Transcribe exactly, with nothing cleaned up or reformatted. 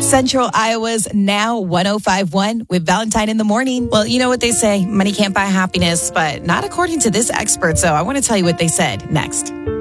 Central Iowa's Now one oh five point one with Valentine in the Morning. Well, you know what they say, money can't buy happiness, but not according to this expert. So I want to tell you what they said next.